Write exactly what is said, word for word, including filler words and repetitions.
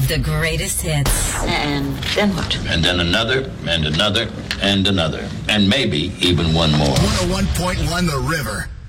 the greatest hits. And then what? And then another, and another, and another. And maybe even one more. one oh one point one The River.